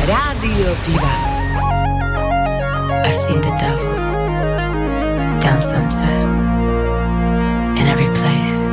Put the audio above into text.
Rádio Diva. I've seen the devil down sunset in every place.